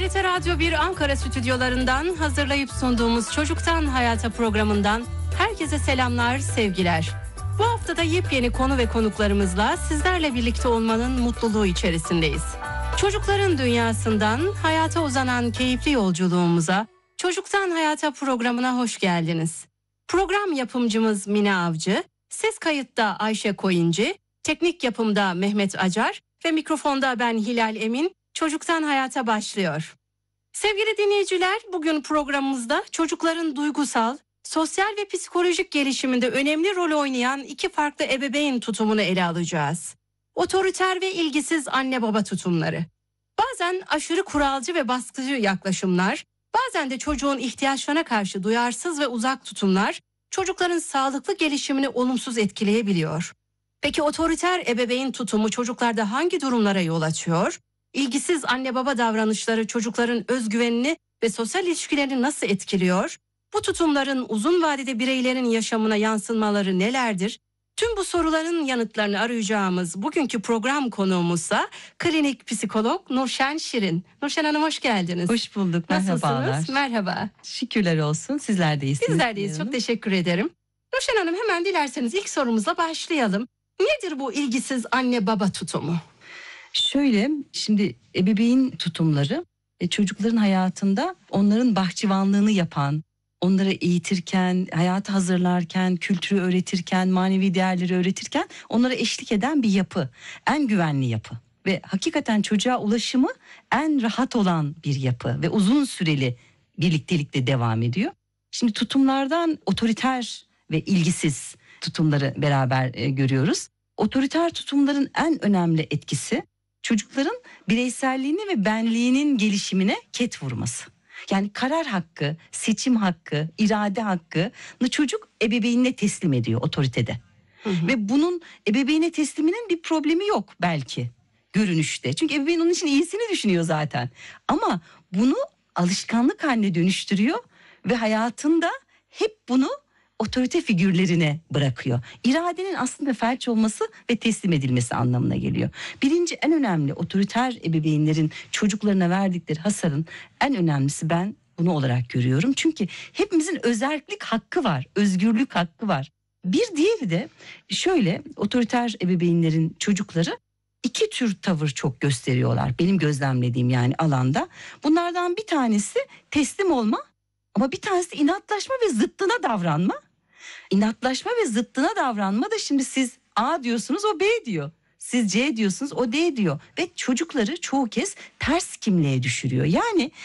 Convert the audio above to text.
TRT Radyo 1 Ankara stüdyolarından hazırlayıp sunduğumuz Çocuktan Hayata programından herkese selamlar, sevgiler. Bu haftada yepyeni konu ve konuklarımızla sizlerle birlikte olmanın mutluluğu içerisindeyiz. Çocukların dünyasından hayata uzanan keyifli yolculuğumuza, Çocuktan Hayata programına hoş geldiniz. Program yapımcımız Mine Avcı, ses kayıtta Ayşe Koyuncu, teknik yapımda Mehmet Acar ve mikrofonda ben Hilal Emin. Çocuktan Hayata başlıyor. Sevgili dinleyiciler, bugün programımızda çocukların duygusal, sosyal ve psikolojik gelişiminde önemli rol oynayan iki farklı ebeveyn tutumunu ele alacağız. Otoriter ve ilgisiz anne baba tutumları. Bazen aşırı kuralcı ve baskıcı yaklaşımlar, bazen de çocuğun ihtiyaçlarına karşı duyarsız ve uzak tutumlar çocukların sağlıklı gelişimini olumsuz etkileyebiliyor. Peki otoriter ebeveyn tutumu çocuklarda hangi durumlara yol açıyor? İlgisiz anne baba davranışları çocukların özgüvenini ve sosyal ilişkilerini nasıl etkiliyor? Bu tutumların uzun vadede bireylerin yaşamına yansımaları nelerdir? Tüm bu soruların yanıtlarını arayacağımız bugünkü program konuğumuzsa klinik psikolog Nurşen Şirin. Nurşen Hanım hoş geldiniz. Hoş bulduk, merhabalar. Nasılsınız? Merhaba. Şükürler olsun, sizler de iyisiniz. Bizler deyiz, çok teşekkür ederim. Nurşen Hanım, hemen dilerseniz ilk sorumuzla başlayalım. Nedir bu ilgisiz anne baba tutumu? Şöyle, şimdi ebeveyn tutumları çocukların hayatında onların bahçıvanlığını yapan, onları eğitirken, hayata hazırlarken, kültürü öğretirken, manevi değerleri öğretirken onlara eşlik eden bir yapı. En güvenli yapı ve hakikaten çocuğa ulaşımı en rahat olan bir yapı ve uzun süreli birliktelikle devam ediyor. Şimdi tutumlardan otoriter ve ilgisiz tutumları beraber görüyoruz. Otoriter tutumların en önemli etkisi çocukların bireyselliğini ve benliğinin gelişimine ket vurması. Yani karar hakkı, seçim hakkı, irade hakkını çocuk ebeveynine teslim ediyor otoritede. Ve bunun ebeveyne tesliminin bir problemi yok belki görünüşte. Çünkü ebeveyn onun için iyisini düşünüyor zaten. Ama bunu alışkanlık haline dönüştürüyor ve hayatında hep bunu otorite figürlerine bırakıyor. İradenin aslında felç olması ve teslim edilmesi anlamına geliyor. Birinci en önemli otoriter ebeveynlerin çocuklarına verdikleri hasarın en önemlisi ben bunu olarak görüyorum. Çünkü hepimizin özerklik hakkı var, özgürlük hakkı var. Bir diğeri de şöyle, otoriter ebeveynlerin çocukları iki tür tavır çok gösteriyorlar. Benim gözlemlediğim yani alanda. Bunlardan bir tanesi teslim olma ama bir tanesi de inatlaşma ve zıttına davranma. İnatlaşma ve zıttına davranma da şimdi siz A diyorsunuz o B diyor. Siz C diyorsunuz o D diyor. Ve çocukları çoğu kez ters kimliğe düşürüyor. Yani